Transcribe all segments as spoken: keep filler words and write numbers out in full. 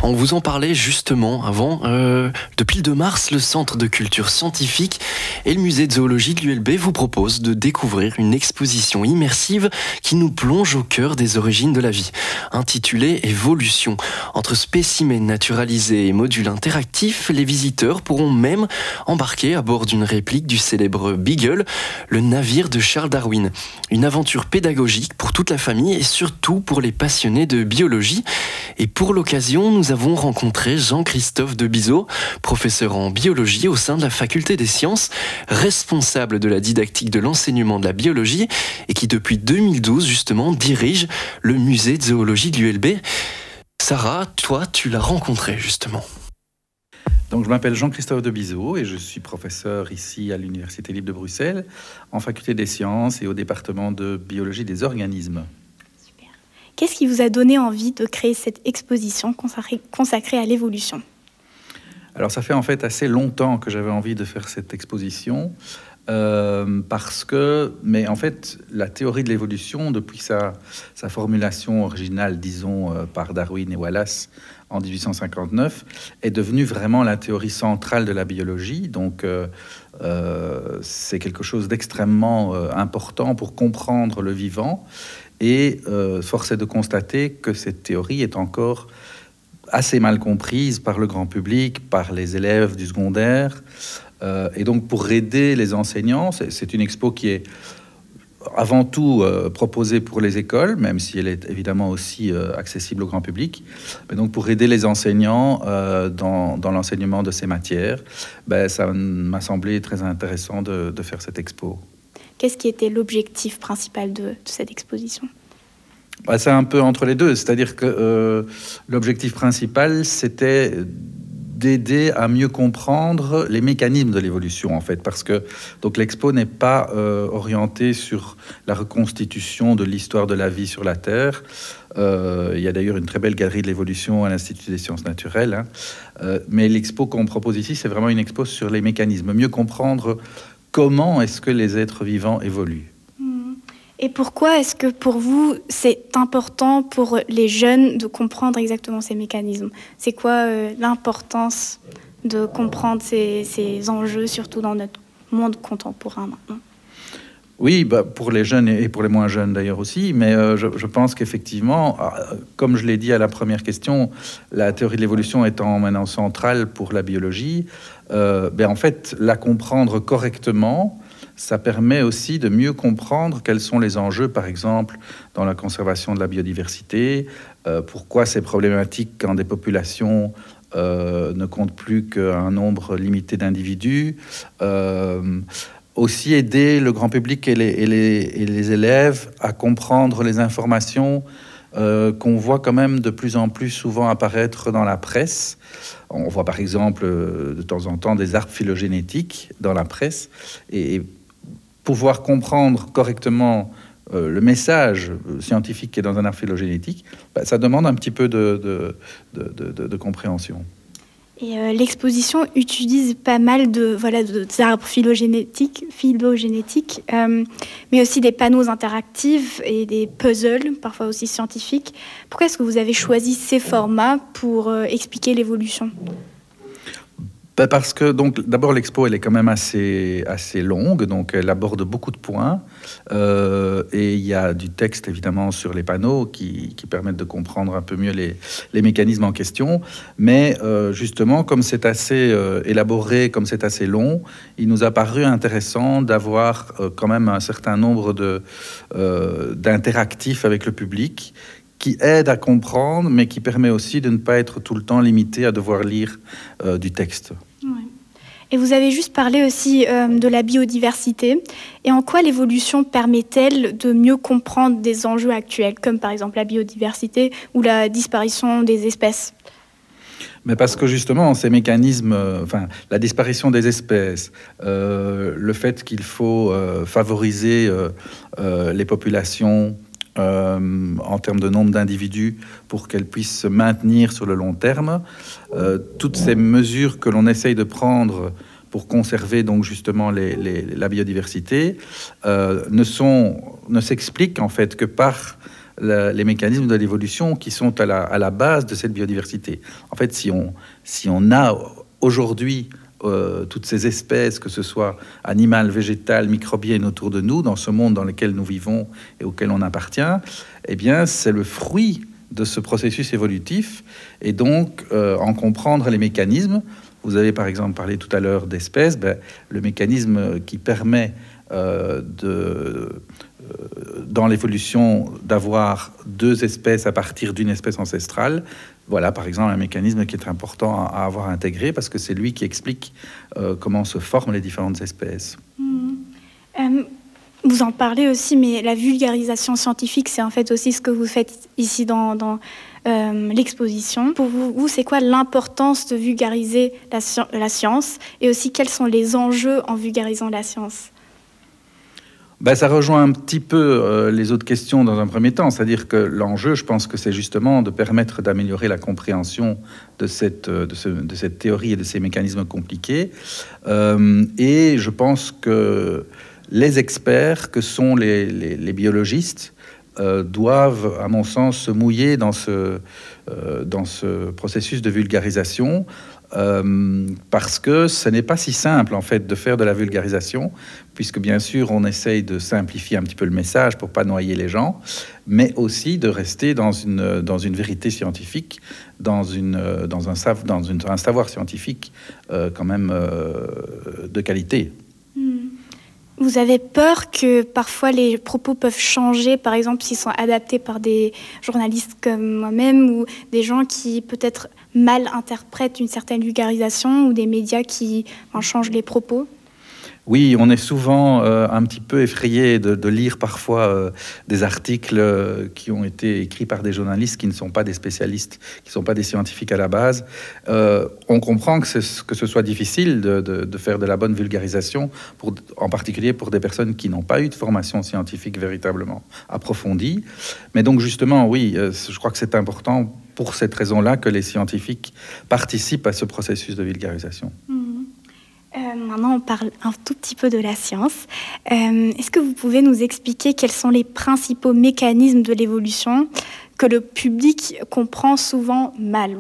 On vous en parlait justement avant. Euh, depuis le deux mars, le Centre de culture scientifique et le musée de zoologie de l'U L B vous proposent de découvrir une exposition immersive qui nous plonge au cœur des origines de la vie, intitulée Évolution. Entre spécimens naturalisés et modules interactifs, les visiteurs pourront même embarquer à bord d'une réplique du célèbre Beagle, le navire de Charles Darwin. Une aventure pédagogique pour toute la famille et surtout pour les passionnés de biologie. Et pour l'occasion, nous avons rencontré Jean-Christophe Debizeau, professeur en biologie au sein de la faculté des sciences, responsable de la didactique de l'enseignement de la biologie et qui depuis deux mille douze justement dirige le musée de zoologie de l'U L B. Sarah, toi, tu l'as rencontré justement. Donc, je m'appelle Jean-Christophe Debizeau et je suis professeur ici à l'Université libre de Bruxelles en faculté des sciences et au département de biologie des organismes. Super. Qu'est-ce qui vous a donné envie de créer cette exposition consacrée, consacrée à l'évolution ? Alors, ça fait en fait assez longtemps que j'avais envie de faire cette exposition euh, parce que, mais en fait, la théorie de l'évolution, depuis sa, sa formulation originale, disons, euh, par Darwin et Wallace, en dix-huit cent cinquante-neuf, est devenue vraiment la théorie centrale de la biologie. Donc, euh, euh, c'est quelque chose d'extrêmement euh, important pour comprendre le vivant. Et euh, force est de constater que cette théorie est encore assez mal comprise par le grand public, par les élèves du secondaire. Euh, et donc, pour aider les enseignants, c'est, c'est une expo qui est avant tout euh, proposée pour les écoles, même si elle est évidemment aussi euh, accessible au grand public. Mais donc, pour aider les enseignants euh, dans, dans l'enseignement de ces matières, ben, ça m'a semblé très intéressant de, de faire cette expo. Qu'est-ce qui était l'objectif principal de, de cette exposition ? Ben, c'est un peu entre les deux. C'est-à-dire que euh, l'objectif principal, c'était d'aider à mieux comprendre les mécanismes de l'évolution, en fait, parce que donc l'expo n'est pas euh, orientée sur la reconstitution de l'histoire de la vie sur la Terre. Euh, il y a d'ailleurs une très belle galerie de l'évolution à l'Institut des sciences naturelles, hein. Euh, mais l'expo qu'on propose ici, c'est vraiment une expo sur les mécanismes, mieux comprendre comment est-ce que les êtres vivants évoluent. Et pourquoi est-ce que pour vous, c'est important pour les jeunes de comprendre exactement ces mécanismes ? C'est quoi euh, l'importance de comprendre ces, ces enjeux, surtout dans notre monde contemporain maintenant ? Oui, bah, pour les jeunes et pour les moins jeunes d'ailleurs aussi, mais euh, je, je pense qu'effectivement, comme je l'ai dit à la première question, la théorie de l'évolution étant maintenant centrale pour la biologie, euh, ben en fait, la comprendre correctement, ça permet aussi de mieux comprendre quels sont les enjeux, par exemple, dans la conservation de la biodiversité, euh, pourquoi c'est problématique quand des populations euh, ne comptent plus qu'un nombre limité d'individus, euh, aussi aider le grand public et les, et les, et les élèves à comprendre les informations euh, qu'on voit quand même de plus en plus souvent apparaître dans la presse. On voit par exemple de temps en temps des arbres phylogénétiques dans la presse, et, et pouvoir comprendre correctement euh, le message scientifique qui est dans un arbre phylogénétique, bah, ça demande un petit peu de, de, de, de, de, de compréhension. Et euh, l'exposition utilise pas mal de voilà de, d'arbres phylogénétiques, phylogénétiques euh, mais aussi des panneaux interactifs et des puzzles, parfois aussi scientifiques. Pourquoi est-ce que vous avez choisi ces formats pour euh, expliquer l'évolution ? Ben parce que donc d'abord l'expo elle est quand même assez assez longue, donc elle aborde beaucoup de points euh, et il y a du texte évidemment sur les panneaux qui, qui permettent de comprendre un peu mieux les, les mécanismes en question. Mais euh, justement comme c'est assez euh, élaboré, comme c'est assez long, il nous a paru intéressant d'avoir euh, quand même un certain nombre de euh, d'interactifs avec le public, qui aide à comprendre, mais qui permet aussi de ne pas être tout le temps limité à devoir lire euh, du texte. Ouais. Et vous avez juste parlé aussi euh, de la biodiversité. Et en quoi l'évolution permet-elle de mieux comprendre des enjeux actuels, comme par exemple la biodiversité ou la disparition des espèces ? Mais parce que justement, ces mécanismes, euh, enfin, la disparition des espèces, euh, le fait qu'il faut euh, favoriser euh, euh, les populations, Euh, en termes de nombre d'individus pour qu'elles puissent se maintenir sur le long terme. Euh, toutes ces mesures que l'on essaye de prendre pour conserver donc justement les, les, la biodiversité euh, ne, sont, ne s'expliquent en fait que par la, les mécanismes de l'évolution qui sont à la, à la base de cette biodiversité. En fait, si on, si on a aujourd'hui euh, toutes ces espèces, que ce soit animales, végétales, microbiennes autour de nous, dans ce monde dans lequel nous vivons et auquel on appartient, eh bien, c'est le fruit de ce processus évolutif, et donc euh, en comprendre les mécanismes. Vous avez par exemple parlé tout à l'heure d'espèces, ben, le mécanisme qui permet euh, de, euh, dans l'évolution d'avoir deux espèces à partir d'une espèce ancestrale, voilà par exemple un mécanisme qui est important à, à avoir intégré, parce que c'est lui qui explique euh, comment se forment les différentes espèces. Mmh. Euh... Vous en parlez aussi, mais la vulgarisation scientifique, c'est en fait aussi ce que vous faites ici dans, dans euh, l'exposition. Pour vous, vous c'est quoi l'importance de vulgariser la, la science, et aussi quels sont les enjeux en vulgarisant la science? Ben, ça rejoint un petit peu euh, les autres questions dans un premier temps, c'est-à-dire que l'enjeu, je pense que c'est justement de permettre d'améliorer la compréhension de cette, de, ce, de cette théorie et de ces mécanismes compliqués. Euh, et je pense que les experts, que sont les, les, les biologistes, euh, doivent, à mon sens, se mouiller dans ce, euh, dans ce processus de vulgarisation, euh, parce que ce n'est pas si simple, en fait, de faire de la vulgarisation, puisque, bien sûr, on essaye de simplifier un petit peu le message pour pas noyer les gens, mais aussi de rester dans une, dans une vérité scientifique, dans, une, dans, un, dans une, un savoir scientifique euh, quand même euh, de qualité. Vous avez peur que parfois les propos peuvent changer, par exemple s'ils sont adaptés par des journalistes comme moi-même, ou des gens qui peut-être mal interprètent une certaine vulgarisation, ou des médias qui en changent les propos? Oui, on est souvent euh, un petit peu effrayé de, de lire parfois euh, des articles euh, qui ont été écrits par des journalistes qui ne sont pas des spécialistes, qui ne sont pas des scientifiques à la base. Euh, on comprend que, que ce soit difficile de, de, de faire de la bonne vulgarisation, pour, en particulier pour des personnes qui n'ont pas eu de formation scientifique véritablement approfondie. Mais donc justement, oui, euh, je crois que c'est important pour cette raison-là que les scientifiques participent à ce processus de vulgarisation. Mmh. Euh, maintenant, on parle un tout petit peu de la science. Euh, est-ce que vous pouvez nous expliquer quels sont les principaux mécanismes de l'évolution que le public comprend souvent mal?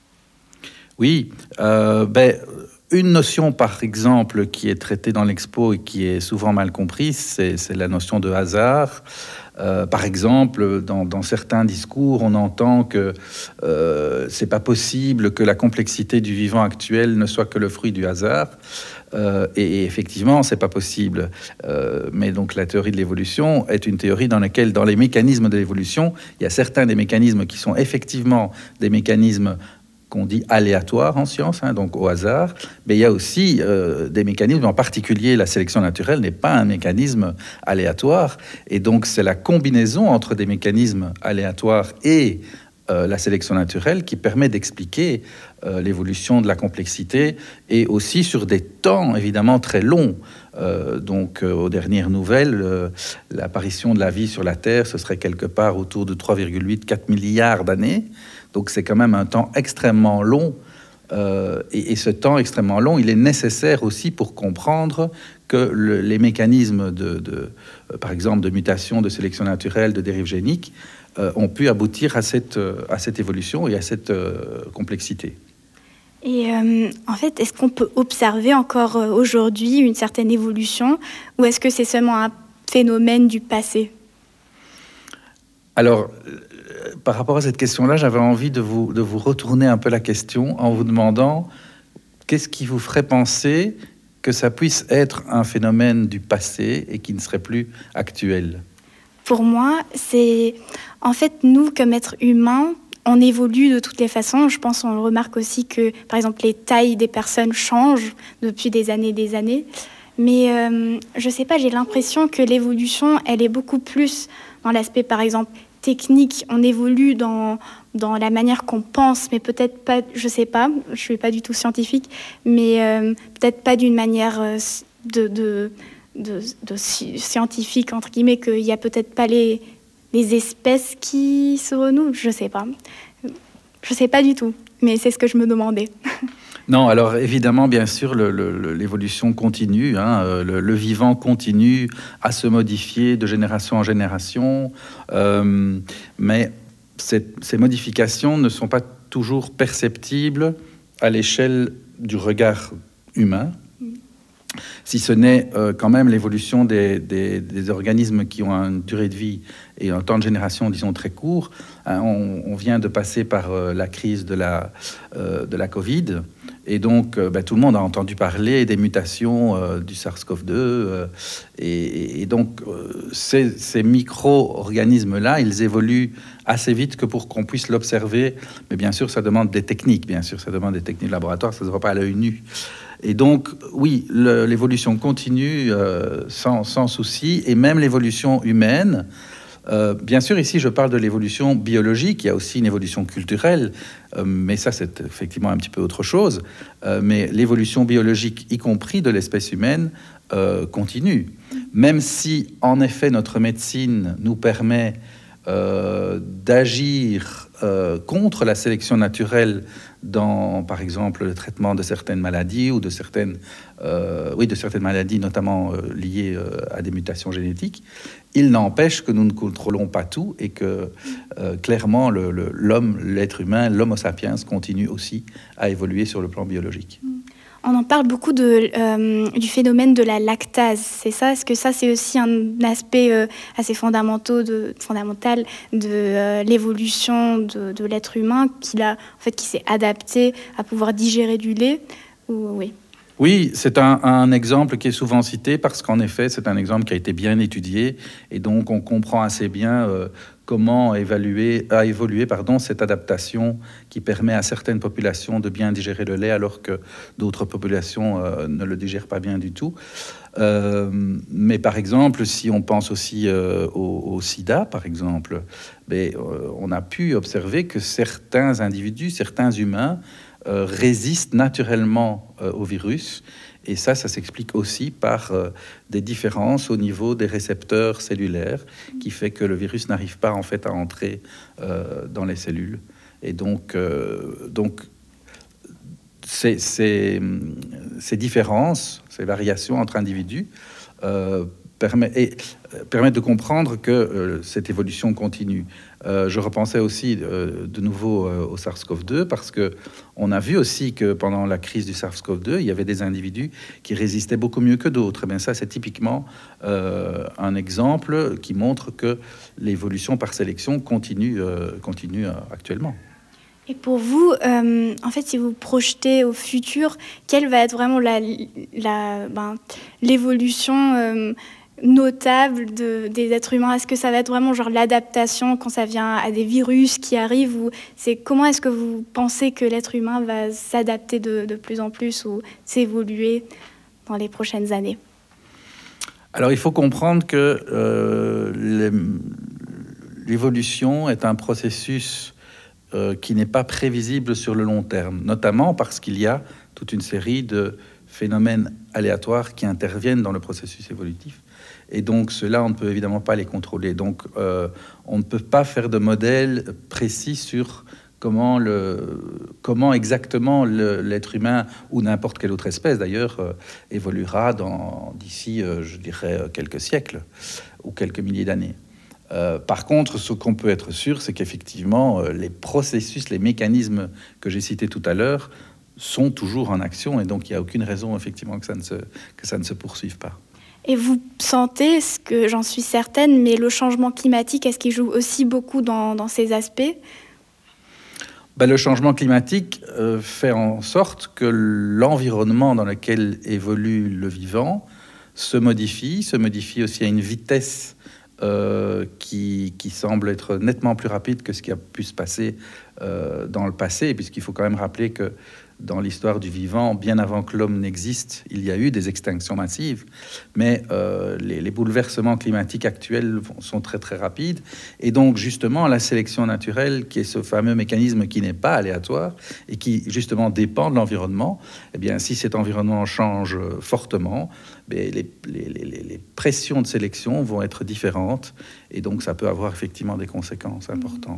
Oui, euh, ben, une notion, par exemple, qui est traitée dans l'expo et qui est souvent mal comprise, c'est, c'est la notion de hasard. Euh, par exemple, dans, dans certains discours, on entend que euh, c'est pas possible que la complexité du vivant actuel ne soit que le fruit du hasard. Euh, et, et effectivement, c'est pas possible. Euh, mais donc, la théorie de l'évolution est une théorie dans laquelle, dans les mécanismes de l'évolution, il y a certains des mécanismes qui sont effectivement des mécanismes qu'on dit aléatoires en science, hein, donc au hasard, mais il y a aussi euh, des mécanismes, en particulier la sélection naturelle n'est pas un mécanisme aléatoire, et donc c'est la combinaison entre des mécanismes aléatoires et euh, la sélection naturelle qui permet d'expliquer euh, l'évolution de la complexité, et aussi sur des temps évidemment très longs. Euh, donc euh, aux dernières nouvelles, euh, l'apparition de la vie sur la Terre, ce serait quelque part autour de trois virgule huit à quatre milliards d'années. Donc c'est quand même un temps extrêmement long, euh, et, et ce temps extrêmement long, il est nécessaire aussi pour comprendre que le, les mécanismes de, de euh, par exemple, de mutation, de sélection naturelle, de dérive génique, euh, ont pu aboutir à cette, euh, à cette évolution et à cette euh, complexité. Et euh, en fait, est-ce qu'on peut observer encore euh, aujourd'hui une certaine évolution, ou est-ce que c'est seulement un phénomène du passé? Alors, par rapport à cette question-là, j'avais envie de vous, de vous retourner un peu la question en vous demandant qu'est-ce qui vous ferait penser que ça puisse être un phénomène du passé et qui ne serait plus actuel? Pour moi, c'est... En fait, nous, comme êtres humains, on évolue de toutes les façons. Je pense qu'on le remarque aussi que, par exemple, les tailles des personnes changent depuis des années et des années. Mais euh, je ne sais pas, j'ai l'impression que l'évolution, elle est beaucoup plus dans l'aspect, par exemple, technique. On évolue dans, dans la manière qu'on pense, mais peut-être pas, je ne sais pas, je ne suis pas du tout scientifique, mais euh, peut-être pas d'une manière euh, de, de, de, de scientifique, entre guillemets, qu'il n'y a peut-être pas les, les espèces qui se renouvelent, je ne sais pas. Je ne sais pas du tout, mais c'est ce que je me demandais. Non, alors évidemment, bien sûr, le, le, l'évolution continue. Hein, le, le vivant continue à se modifier de génération en génération, euh, mais ces, ces modifications ne sont pas toujours perceptibles à l'échelle du regard humain, si ce n'est euh, quand même l'évolution des, des, des organismes qui ont une durée de vie et un temps de génération, disons, très court. Hein, on, on vient de passer par euh, la crise de la, euh, de la Covid, et donc euh, ben, tout le monde a entendu parler des mutations euh, du SARS-CoV deux, euh, et, et donc euh, ces, ces micro-organismes-là, ils évoluent assez vite que pour qu'on puisse l'observer, mais bien sûr, ça demande des techniques, bien sûr, ça demande des techniques de laboratoire, ça ne se voit pas à l'œil nu. Et donc, oui, le, l'évolution continue euh, sans, sans souci, et même l'évolution humaine. Euh, bien sûr, ici, je parle de l'évolution biologique, il y a aussi une évolution culturelle, euh, mais ça, c'est effectivement un petit peu autre chose. Euh, mais l'évolution biologique, y compris de l'espèce humaine, euh, continue. Même si, en effet, notre médecine nous permet euh, d'agir euh, contre la sélection naturelle dans, par exemple, le traitement de certaines maladies ou de certaines, euh, oui, de certaines maladies, notamment euh, liées euh, à des mutations génétiques. Il n'empêche que nous ne contrôlons pas tout et que euh, clairement le, le, l'homme, l'être humain, l'homo sapiens continue aussi à évoluer sur le plan biologique. On en parle beaucoup de, euh, du phénomène de la lactase, c'est ça? Est-ce que ça, c'est aussi un aspect euh, assez fondamental de, fondamental de euh, l'évolution de, de l'être humain, qu'il a, en fait, qui s'est adapté à pouvoir digérer du lait? Ou, oui. Oui, c'est un, un exemple qui est souvent cité parce qu'en effet, c'est un exemple qui a été bien étudié et donc on comprend assez bien euh, comment évaluer, a évolué pardon, cette adaptation qui permet à certaines populations de bien digérer le lait alors que d'autres populations euh, ne le digèrent pas bien du tout. Euh, mais par exemple, si on pense aussi euh, au, au sida, par exemple, ben, euh, on a pu observer que certains individus, certains humains, Euh, résistent naturellement euh, au virus. Et ça, ça s'explique aussi par euh, des différences au niveau des récepteurs cellulaires, qui fait que le virus n'arrive pas en fait à entrer euh, dans les cellules. Et donc, euh, donc ces, ces, ces différences, ces variations entre individus euh, permet, et, euh, permettent de comprendre que euh, cette évolution continue. Euh, je repensais aussi euh, de nouveau euh, au SARS-CoV deux parce que on a vu aussi que pendant la crise du SARS-CoV deux, il y avait des individus qui résistaient beaucoup mieux que d'autres. Et bien ça, c'est typiquement euh, un exemple qui montre que l'évolution par sélection continue, euh, continue euh, actuellement. Et pour vous, euh, en fait, si vous projetez au futur, quelle va être vraiment la, la, ben, l'évolution euh, notable de, des êtres humains? Est-ce que ça va être vraiment genre l'adaptation quand ça vient à des virus qui arrivent, ou c'est comment est-ce que vous pensez que l'être humain va s'adapter de, de plus en plus ou s'évoluer dans les prochaines années? Alors, il faut comprendre que euh, les, l'évolution est un processus euh, qui n'est pas prévisible sur le long terme, notamment parce qu'il y a toute une série de phénomènes aléatoires qui interviennent dans le processus évolutif. Et donc, ceux-là, on ne peut évidemment pas les contrôler. Donc, euh, on ne peut pas faire de modèle précis sur comment, le, comment exactement le, l'être humain, ou n'importe quelle autre espèce d'ailleurs, euh, évoluera dans, d'ici, euh, je dirais, quelques siècles ou quelques milliers d'années. Euh, par contre, ce qu'on peut être sûr, c'est qu'effectivement, euh, les processus, les mécanismes que j'ai cités tout à l'heure sont toujours en action, et donc il n'y a aucune raison, effectivement, que ça ne se, que ça ne se poursuive pas. Et vous sentez, ce que j'en suis certaine, mais le changement climatique, est-ce qu'il joue aussi beaucoup dans, dans ces aspects? Ben, le changement climatique euh, fait en sorte que l'environnement dans lequel évolue le vivant se modifie, se modifie aussi à une vitesse euh, qui, qui semble être nettement plus rapide que ce qui a pu se passer euh, dans le passé, puisqu'il faut quand même rappeler que dans l'histoire du vivant, bien avant que l'homme n'existe, il y a eu des extinctions massives, mais euh, les, les bouleversements climatiques actuels sont très très rapides, et donc justement la sélection naturelle, qui est ce fameux mécanisme qui n'est pas aléatoire et qui justement dépend de l'environnement, eh bien si cet environnement change fortement, les, les, les, les pressions de sélection vont être différentes, et donc ça peut avoir effectivement des conséquences importantes.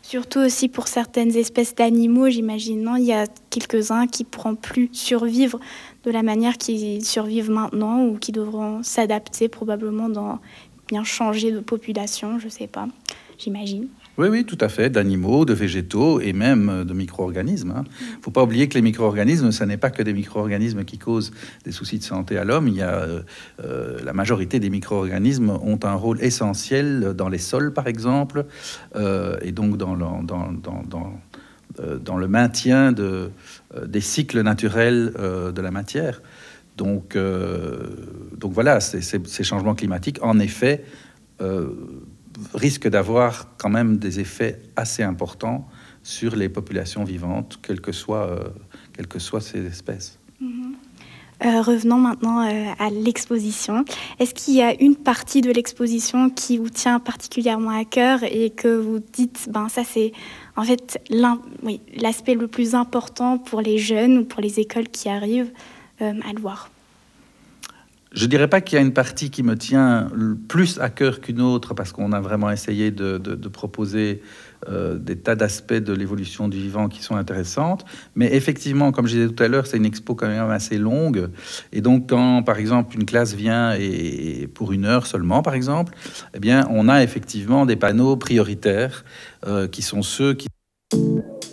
Surtout aussi pour certaines espèces d'animaux, j'imagine. Non, il y a quelques-uns qui ne pourront plus survivre de la manière qu'ils survivent maintenant ou qui devront s'adapter probablement dans bien changer de population, je ne sais pas, j'imagine. Oui, oui, tout à fait, d'animaux, de végétaux et même de micro-organismes. Il hein. ne faut pas oublier que les micro-organismes, ce n'est pas que des micro-organismes qui causent des soucis de santé à l'homme. Il y a euh, la majorité des micro-organismes ont un rôle essentiel dans les sols, par exemple, euh, et donc dans le, dans, dans, dans, euh, dans le maintien de, euh, des cycles naturels euh, de la matière. Donc, euh, donc voilà, ces, ces, ces changements climatiques, en effet, euh, risque d'avoir quand même des effets assez importants sur les populations vivantes, quelles que soient, euh, quelles que soient ces espèces. Mmh. Euh, revenons maintenant euh, à l'exposition. Est-ce qu'il y a une partie de l'exposition qui vous tient particulièrement à cœur et que vous dites, ben ça c'est en fait oui, l'aspect le plus important pour les jeunes ou pour les écoles qui arrivent euh, à le voir? Je ne dirais pas qu'il y a une partie qui me tient plus à cœur qu'une autre, parce qu'on a vraiment essayé de, de, de proposer euh, des tas d'aspects de l'évolution du vivant qui sont intéressantes. Mais effectivement, comme je disais tout à l'heure, c'est une expo quand même assez longue. Et donc, quand, par exemple, une classe vient et, et pour une heure seulement, par exemple, eh bien, on a effectivement des panneaux prioritaires euh, qui sont ceux qui